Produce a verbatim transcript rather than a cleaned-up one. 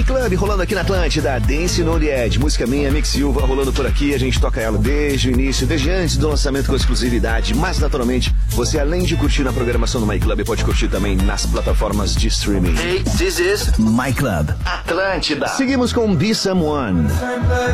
Club rolando aqui na Atlântida, Dance No Lied, música minha, Mick Silva, rolando por aqui, a gente toca ela desde o início, desde antes do lançamento com exclusividade, mas naturalmente, você além de curtir na programação do My Club, pode curtir também nas plataformas de streaming. Hey, this is My Club Atlântida. Seguimos com Be Someone.